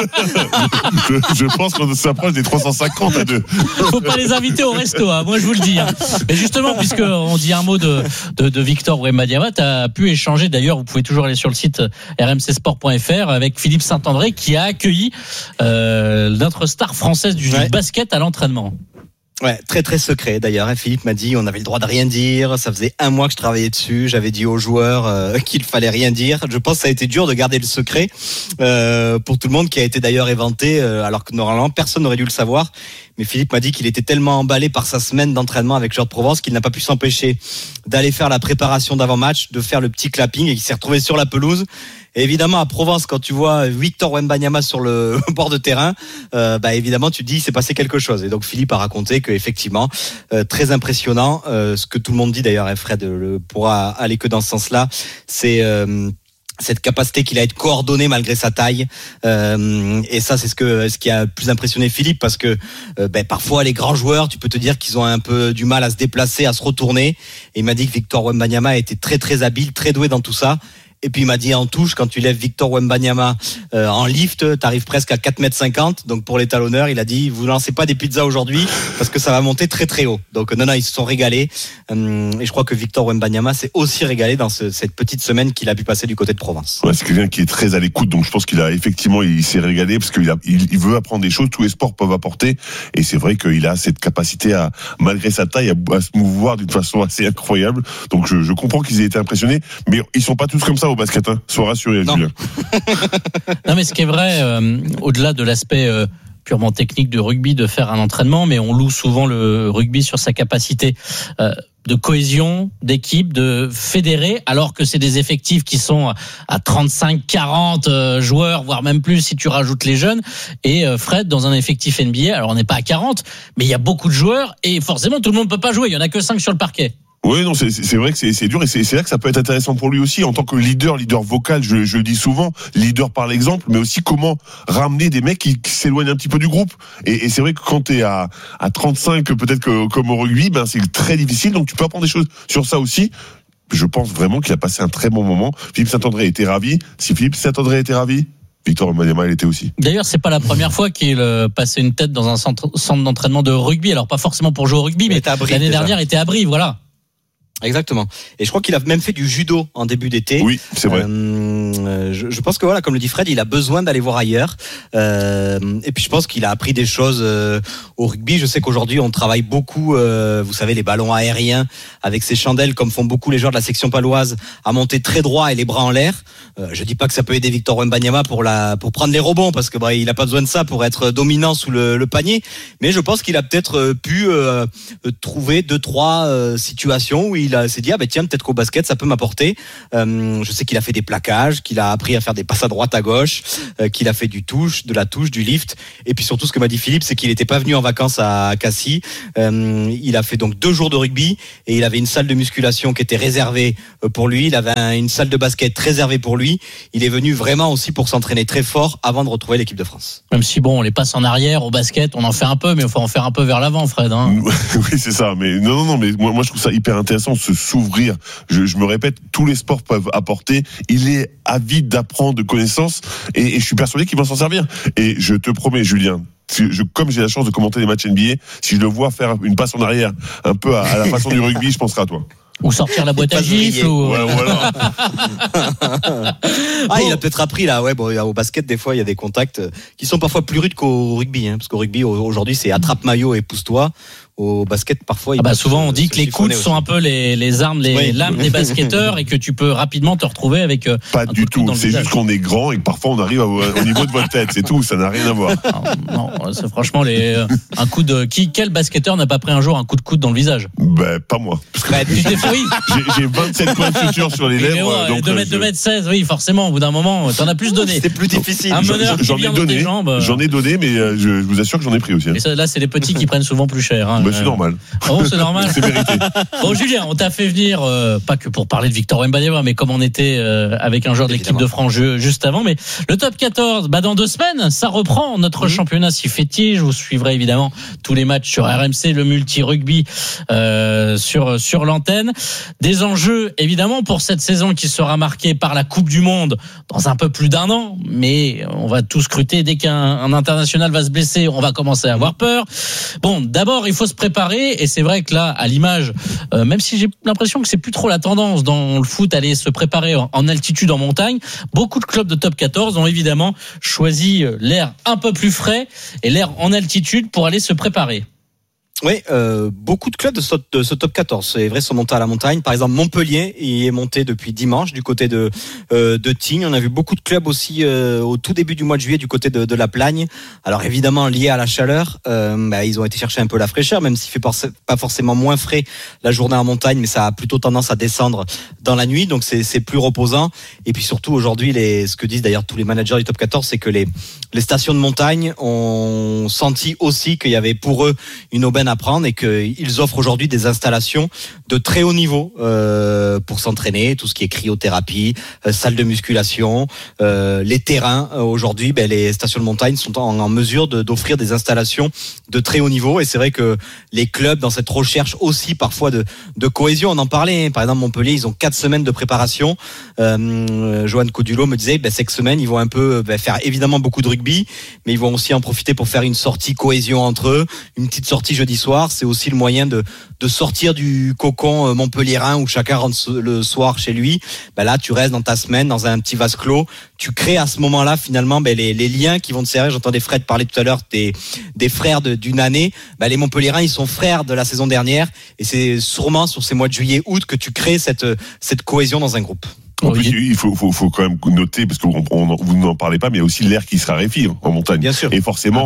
je pense qu'on s'approche des 350 à deux. Faut pas les inviter au resto, hein, moi je vous le dis. Hein. Mais justement, puisqu'on dit un mot de Victor Wembanyama, tu as pu échanger, d'ailleurs, vous pouvez toujours aller sur le site rmcsport.fr avec Philippe Saint-André qui a accueilli notre star française du basket à l'entraînement. Ouais, très très secret d'ailleurs. Philippe m'a dit on avait le droit de rien dire. Ça faisait 1 mois que je travaillais dessus. J'avais dit aux joueurs qu'il fallait rien dire. Je pense que ça a été dur de garder le secret pour tout le monde, qui a été d'ailleurs éventé alors que normalement personne n'aurait dû le savoir. Mais Philippe m'a dit qu'il était tellement emballé par sa semaine d'entraînement avec Joueurs de Provence qu'il n'a pas pu s'empêcher d'aller faire la préparation d'avant-match, de faire le petit clapping, et qu'il s'est retrouvé sur la pelouse. Et évidemment, à Provence, quand tu vois Victor Wembanyama sur le bord de terrain, évidemment, tu te dis il s'est passé quelque chose. Et donc Philippe a raconté que effectivement, très impressionnant, ce que tout le monde dit d'ailleurs, Fred pourra aller que dans ce sens-là, c'est cette capacité qu'il a à être coordonné malgré sa taille, et ça c'est ce qui a plus impressionné Philippe, parce que parfois les grands joueurs, tu peux te dire qu'ils ont un peu du mal à se déplacer, à se retourner, et il m'a dit que Victor Wembanyama était très très habile, très doué dans tout ça. Et puis il m'a dit en touche, quand tu lèves Victor Wembanyama en lift, t'arrives presque à 4,50 m. Donc pour les talonneurs, il a dit vous lancez pas des pizzas aujourd'hui parce que ça va monter très très haut. Donc non, ils se sont régalés. Et je crois que Victor Wembanyama s'est aussi régalé dans cette petite semaine qu'il a pu passer du côté de Provence. Ouais, c'est quelqu'un qui est très à l'écoute, donc je pense qu'il a effectivement, il s'est régalé parce qu'il veut apprendre des choses. Tous les sports peuvent apporter, et c'est vrai qu'il a cette capacité à, malgré sa taille, à se mouvoir d'une façon assez incroyable. Donc je comprends qu'ils aient été impressionnés, mais ils sont pas tous comme ça au basket, hein. Sois rassuré, Julien. Non, mais ce qui est vrai, au-delà de l'aspect purement technique de rugby, de faire un entraînement, mais on loue souvent le rugby sur sa capacité de cohésion, d'équipe, de fédérer, alors que c'est des effectifs qui sont à 35-40 joueurs, voire même plus si tu rajoutes les jeunes. Et Fred, dans un effectif NBA, alors on n'est pas à 40, mais il y a beaucoup de joueurs et forcément tout le monde ne peut pas jouer, il n'y en a que 5 sur le parquet. Oui, non, c'est vrai que c'est dur, et c'est là que ça peut être intéressant pour lui aussi en tant que leader vocal. Je le dis souvent, leader par l'exemple, mais aussi comment ramener des mecs qui s'éloignent un petit peu du groupe. Et c'est vrai que quand t'es à 35, peut-être que comme au rugby, ben c'est très difficile. Donc tu peux apprendre des choses sur ça aussi. Je pense vraiment qu'il a passé un très bon moment. Philippe Saint-André était ravi. Si Philippe Saint-André était ravi, Victor Wembanyama, il était aussi. D'ailleurs, c'est pas la première fois qu'il passait une tête dans un centre d'entraînement de rugby. Alors pas forcément pour jouer au rugby, mais l'année dernière il était à Brive, voilà. Exactement. Et je crois qu'il a même fait du judo en début d'été. Oui, c'est vrai. Je pense que voilà, comme le dit Fred, il a besoin d'aller voir ailleurs. Et puis je pense qu'il a appris des choses au rugby. Je sais qu'aujourd'hui on travaille beaucoup, vous savez, les ballons aériens avec ces chandelles, comme font beaucoup les joueurs de la section paloise, à monter très droit et les bras en l'air. Je dis pas que ça peut aider Victor Wembanyama pour prendre les rebonds, parce que il a pas besoin de ça pour être dominant sous le panier. Mais je pense qu'il a peut-être pu trouver 2-3 situations où il s'est dit tiens, peut-être qu'au basket ça peut m'apporter. Je sais qu'il a fait des plaquages, qu'il a appris à faire des passes à droite à gauche, qu'il a fait de la touche, du lift. Et puis surtout, ce que m'a dit Philippe, c'est qu'il n'était pas venu en vacances à Cassis. Il a fait donc 2 jours de rugby, et il avait une salle de musculation qui était réservée pour lui. Il avait une salle de basket réservée pour lui. Il est venu vraiment aussi pour s'entraîner très fort avant de retrouver l'équipe de France. Même si on les passe en arrière au basket, on en fait un peu, mais il faut en faire un peu vers l'avant, Fred. Hein. Oui, c'est ça. Mais non, mais moi je trouve ça hyper intéressant, s'ouvrir. Je me répète, tous les sports peuvent apporter. Il est avide d'apprendre, de connaissances, et je suis persuadé qu'il va s'en servir. Et je te promets, Julien, comme j'ai la chance de commenter les matchs NBA, si je le vois faire une passe en arrière, un peu à la façon du rugby, je penserai à toi. Ou sortir la boîte à gifles. Ouais, voilà. Il a peut-être appris là. Au basket, des fois, il y a des contacts qui sont parfois plus rudes qu'au rugby, parce qu'au rugby, aujourd'hui, c'est attrape maillot et pousse-toi. Au basket, parfois, souvent on dit que les coudes sont un peu les armes, lames des basketteurs, et que tu peux rapidement te retrouver avec pas du tout. C'est juste qu'on est grand et que parfois on arrive au niveau de votre tête, c'est tout. Ça n'a rien à voir. Non, c'est franchement un coup de quel basketteur n'a pas pris un jour un coup de coude dans le visage? Pas moi. Parce que oui. J'ai 27 points de suture sur les lèvres. Donc 2m16, oui, forcément. Au bout d'un moment, t'en as plus donné. C'est plus difficile. Un meneur qui vient dans tes jambes. J'en ai donné, mais je vous assure que j'en ai pris aussi. Et ça, là, c'est les petits qui prennent souvent plus cher. C'est normal. Oh, c'est normal. C'est mérité. Bon, Julien, on t'a fait venir, pas que pour parler de Victor Wembanyama, mais comme on était avec un joueur de l'équipe de France juste avant. Mais le top 14, dans 2 semaines, ça reprend. Notre championnat s'y fait tige. Vous suivrez évidemment tous les matchs sur RMC, le multi-rugby sur l'antenne. Des enjeux, évidemment, pour cette saison qui sera marquée par la Coupe du Monde dans un peu plus d'1 an. Mais on va tout scruter. Dès qu'un international va se blesser, on va commencer à avoir peur. Bon, d'abord, il faut se préparer. Et c'est vrai que là, à l'image, même si j'ai l'impression que c'est plus trop la tendance dans le foot, aller se préparer en altitude, en montagne, beaucoup de clubs de top 14 ont évidemment choisi l'air un peu plus frais et l'air en altitude pour aller se préparer. Oui, beaucoup de clubs de ce top 14, c'est vrai, sont montés à la montagne. Par exemple, Montpellier y est monté depuis dimanche du côté de Tignes. On a vu beaucoup de clubs aussi au tout début du mois de juillet du côté de la Plagne. Alors évidemment, lié à la chaleur, ils ont été chercher un peu la fraîcheur, même s'il fait pas forcément moins frais la journée en montagne, mais ça a plutôt tendance à descendre dans la nuit, donc c'est plus reposant. Et puis surtout aujourd'hui, ce que disent d'ailleurs tous les managers du top 14, c'est que les stations de montagne ont senti aussi qu'il y avait pour eux une aubaine apprendre et qu'ils offrent aujourd'hui des installations de très haut niveau pour s'entraîner, tout ce qui est cryothérapie, salle de musculation, les terrains. Aujourd'hui, les stations de montagne sont en mesure d'offrir des installations de très haut niveau et c'est vrai que les clubs dans cette recherche aussi parfois de cohésion, on en parlait, par exemple Montpellier, ils ont 4 semaines de préparation. Johan Codulot me disait cette semaine ils vont un peu faire évidemment beaucoup de rugby, mais ils vont aussi en profiter pour faire une sortie cohésion entre eux, une petite sortie jeudi soir. C'est aussi le moyen de sortir du cocon montpelliérain où chacun rentre le soir chez lui. Là tu restes dans ta semaine dans un petit vase clos, tu crées à ce moment-là finalement les liens qui vont te servir. J'entendais Fred parler tout à l'heure des frères d'une année. Les montpelliérains ils sont frères de la saison dernière et c'est sûrement sur ces mois de juillet août que tu crées cette cohésion dans un groupe. En plus, il faut quand même noter, parce que vous n'en parlez pas, mais il y a aussi l'air qui se raréfie en montagne. Bien sûr. Et forcément,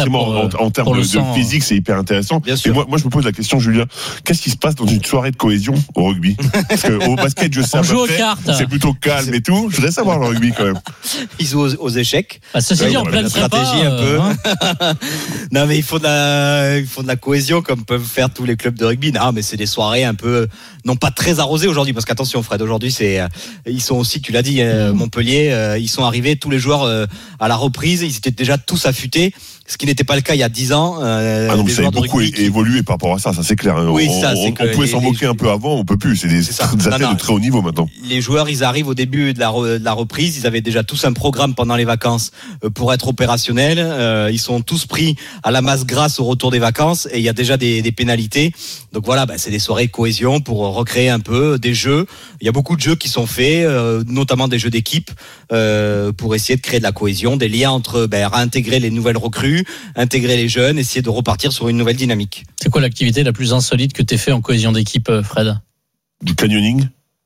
en termes de physique, c'est hyper intéressant. Bien sûr. Et moi, je me pose la question, Julien, qu'est-ce qui se passe dans une soirée de cohésion au rugby? Parce qu'au basket, je sais à peu près, c'est plutôt calme et tout. Je voudrais savoir le rugby quand même. Ils jouent aux échecs. Ça c'est dit en pleine stratégie un peu. Non, mais il faut de la cohésion comme peuvent faire tous les clubs de rugby. Non, mais c'est des soirées un peu, non pas très arrosées aujourd'hui, parce qu'attention, Fred, aujourd'hui, ils sont aussi, tu l'as dit, Montpellier, ils sont arrivés tous les joueurs à la reprise, ils étaient déjà tous affûtés, ce qui n'était pas le cas il y a 10 ans. Non, mais ça a beaucoup évolué par rapport à ça c'est clair. Oui, on pouvait s'en moquer un peu avant, on peut plus. C'est des athlètes de très haut niveau maintenant. Les joueurs, ils arrivent au début de la reprise, ils avaient déjà tous un programme pendant les vacances pour être opérationnels. Ils sont tous pris à la masse grasse au retour des vacances et il y a déjà des pénalités. Donc voilà, c'est des soirées cohésion pour recréer un peu des jeux. Il y a beaucoup de jeux qui sont faits, notamment des jeux d'équipe, pour essayer de créer de la cohésion, des liens entre réintégrer les nouvelles recrues, intégrer les jeunes, essayer de repartir sur une nouvelle dynamique. C'est quoi l'activité la plus insolite que tu aies fait en cohésion d'équipe, Fred? Du canyoning.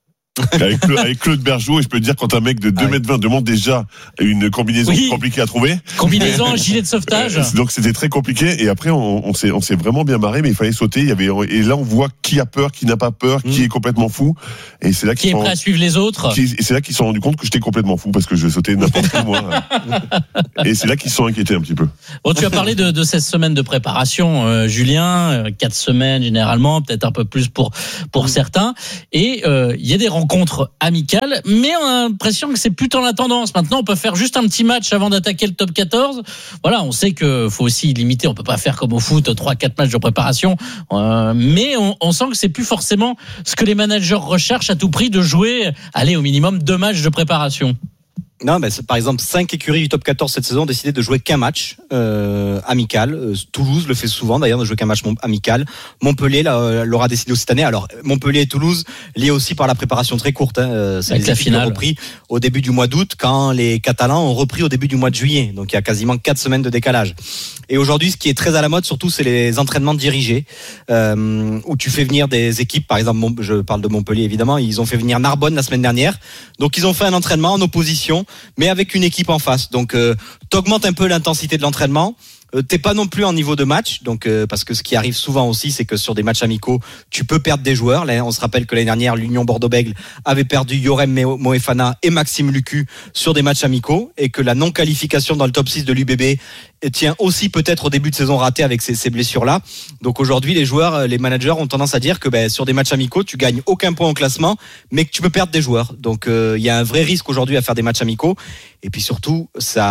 Avec Claude Bergeau, et je peux te dire, quand un mec de 2,20 m demande déjà une combinaison compliquée à trouver. Combinaison, un gilet de sauvetage. Donc c'était très compliqué, et après on s'est vraiment bien marré, mais il fallait sauter. Et là on voit qui a peur, qui n'a pas peur, qui est complètement fou. Et c'est là qui est prêt à suivre les autres. Et c'est là qu'ils se sont rendus compte que j'étais complètement fou parce que je sautais n'importe où moi. Et c'est là qu'ils se sont inquiétés un petit peu. Bon, tu as parlé de 16 semaines de préparation, Julien, 4 semaines généralement, peut-être un peu plus pour certains. Et il y a des rencontres amicales, mais on a l'impression que c'est plutôt la tendance. Maintenant, on peut faire juste un petit match avant d'attaquer le top 14. Voilà, on sait que faut aussi limiter. On peut pas faire comme au foot 3-4 matchs de préparation, mais on sent que c'est plus forcément ce que les managers recherchent à tout prix, de jouer, aller au minimum 2 matchs de préparation. Non, par exemple, 5 écuries du top 14 cette saison ont décidé de jouer qu'un match amical. Toulouse le fait souvent d'ailleurs, de jouer qu'un match amical. Montpellier l'aura décidé aussi cette année. Alors Montpellier et Toulouse liés aussi par la préparation très courte. C'est avec la finale repris au début du mois d'août, quand les Catalans ont repris au début du mois de juillet. Donc il y a quasiment 4 semaines de décalage. Et aujourd'hui, ce qui est très à la mode, surtout, c'est les entraînements dirigés, où tu fais venir des équipes. Par exemple, je parle de Montpellier évidemment. Ils ont fait venir Narbonne la semaine dernière. Donc ils ont fait un entraînement en opposition, mais avec une équipe en face. Donc t'augmentes un peu l'intensité de l'entraînement. T'es pas non plus en niveau de match, donc parce que ce qui arrive souvent aussi, c'est que sur des matchs amicaux, tu peux perdre des joueurs. Là, on se rappelle que l'année dernière, l'Union Bordeaux-Bègles avait perdu Yorem Moefana et Maxime Lucu sur des matchs amicaux, et que la non-qualification dans le top 6 de l'UBB tient aussi peut-être au début de saison raté avec ces blessures-là. Donc aujourd'hui, les joueurs, les managers ont tendance à dire que sur des matchs amicaux, tu gagnes aucun point au classement, mais que tu peux perdre des joueurs. Donc il y a un vrai risque aujourd'hui à faire des matchs amicaux. Et puis surtout,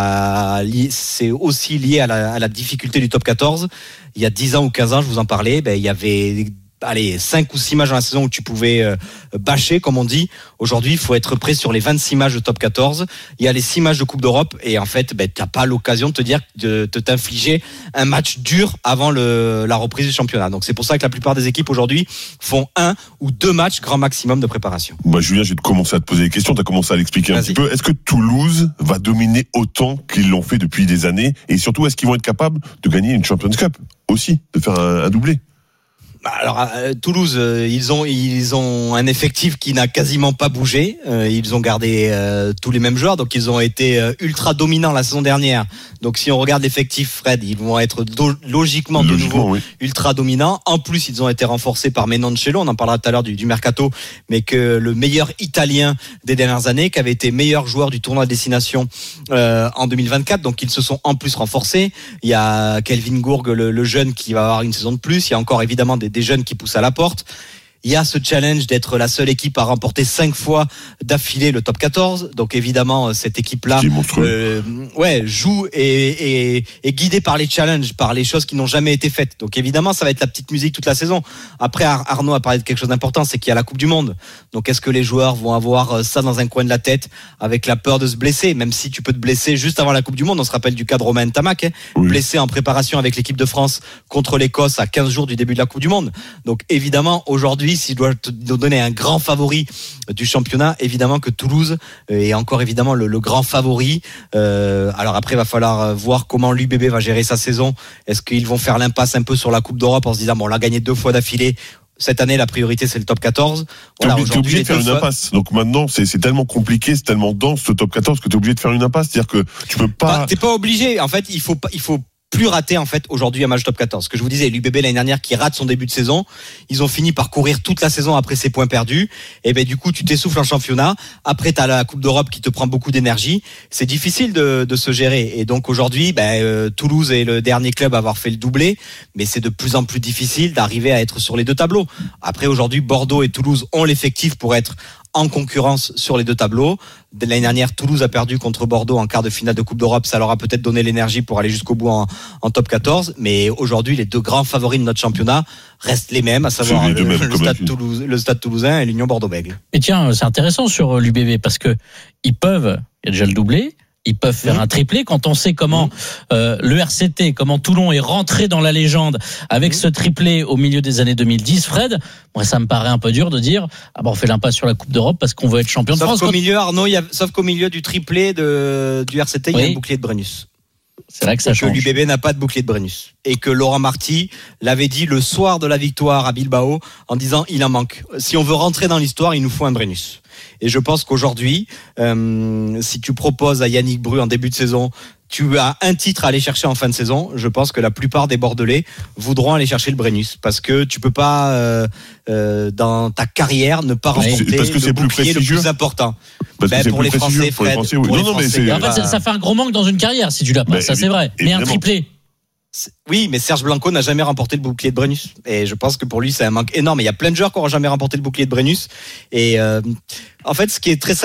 c'est aussi lié à la difficulté du top 14. Il y a 10 ans ou 15 ans, je vous en parlais, il y avait 5 ou 6 matchs dans la saison où tu pouvais bâcher, comme on dit. Aujourd'hui, il faut être prêt sur les 26 matchs de top 14. Il y a les 6 matchs de Coupe d'Europe, et en fait, t'as pas l'occasion de t'infliger un match dur avant la reprise du championnat. Donc c'est pour ça que la plupart des équipes aujourd'hui font 1 ou 2 matchs grand maximum de préparation. Moi, Julien, j'ai commencé à te poser des questions. T'as commencé à l'expliquer un petit peu. Est-ce que Toulouse va dominer autant qu'ils l'ont fait depuis des années, et surtout, est-ce qu'ils vont être capables de gagner une Champions Cup aussi, de faire un doublé? Alors Toulouse, ils ont un effectif qui n'a quasiment pas bougé. Ils ont gardé tous les mêmes joueurs, donc ils ont été ultra dominants la saison dernière. Donc si on regarde l'effectif, Fred, ils vont être logiquement de nouveau ultra dominants. En plus, ils ont été renforcés par Menoncello. On en parlera tout à l'heure du mercato, mais que le meilleur Italien des dernières années, qui avait été meilleur joueur du tournoi de destination en 2024. Donc ils se sont en plus renforcés. Il y a Kelvin Gourg, le jeune, qui va avoir une saison de plus. Il y a encore évidemment des jeunes qui poussent à la porte. Il y a ce challenge d'être la seule équipe à remporter 5 fois d'affilée le top 14. Donc évidemment, cette équipe-là joue et est guidée par les challenges, par les choses qui n'ont jamais été faites. Donc évidemment, ça va être la petite musique toute la saison. Après, Arnaud a parlé de quelque chose d'important, c'est qu'il y a la Coupe du Monde. Donc est-ce que les joueurs vont avoir ça dans un coin de la tête avec la peur de se blesser, même si tu peux te blesser juste avant la Coupe du Monde. On se rappelle du cas de Romain Ntamak, blessé en préparation avec l'équipe de France contre l'Écosse à 15 jours du début de la Coupe du Monde. Donc évidemment, aujourd'hui, s'il doit te donner un grand favori du championnat, évidemment que Toulouse est encore évidemment le grand favori. Alors après, il va falloir voir comment l'UBB va gérer sa saison. Est-ce qu'ils vont faire l'impasse un peu sur la Coupe d'Europe en se disant, bon, on l'a gagné 2 fois d'affilée. Cette année, la priorité, c'est le top 14. Voilà, t'es obligé de faire une impasse. Donc maintenant, c'est tellement compliqué, c'est tellement dense, ce top 14, que t'es obligé de faire une impasse. C'est-à-dire que tu peux pas... t'es pas obligé. En fait, il faut plus rater en fait aujourd'hui un match top 14. Ce que je vous disais, l'UBB l'année dernière qui rate son début de saison, ils ont fini par courir toute la saison après ses points perdus. Et ben du coup, tu t'essouffles en championnat. Après, t'as la Coupe d'Europe qui te prend beaucoup d'énergie. C'est difficile de se gérer. Et donc aujourd'hui, Toulouse est le dernier club à avoir fait le doublé, mais c'est de plus en plus difficile d'arriver à être sur les 2 tableaux. Après, aujourd'hui, Bordeaux et Toulouse ont l'effectif pour être en concurrence sur les 2 tableaux. L'année dernière, Toulouse a perdu contre Bordeaux en quart de finale de Coupe d'Europe. Ça leur a peut-être donné l'énergie pour aller jusqu'au bout en top 14. Mais aujourd'hui, les 2 grands favoris de notre championnat restent les mêmes, à savoir le Stade Toulousain et l'Union Bordeaux-Bègles. Et tiens, c'est intéressant sur l'UBB parce que ils peuvent, il y a déjà le doublé, ils peuvent faire un triplé. Quand on sait comment le RCT, comment Toulon est rentré dans la légende avec ce triplé au milieu des années 2010, Fred, moi ça me paraît un peu dur de dire on fait l'impasse sur la Coupe d'Europe parce qu'on veut être champion de France. Sauf qu'au milieu du triplé du RCT, il y a un bouclier de Brennus. C'est là que ça change. Que l'UBB n'a pas de bouclier de Brennus. Et que Laurent Marty l'avait dit le soir de la victoire à Bilbao en disant il en manque. Si on veut rentrer dans l'histoire, il nous faut un Brennus. Et je pense qu'aujourd'hui, si tu proposes à Yannick Bru en début de saison, tu as un titre à aller chercher en fin de saison, je pense que la plupart des Bordelais voudront aller chercher le Brennus. Parce que tu peux pas, dans ta carrière, ne pas remporter le bouclier le plus important. Pour les Français, Fred. En fait, ça fait un gros manque dans une carrière si tu l'as pas, ça c'est vrai. Mais un triplé. Oui, mais Serge Blanco n'a jamais remporté le bouclier de Brennus. Et je pense que pour lui, c'est un manque énorme. Il y a plein de joueurs qui n'auront jamais remporté le bouclier de Brennus. Et en fait, ce qui est très simple,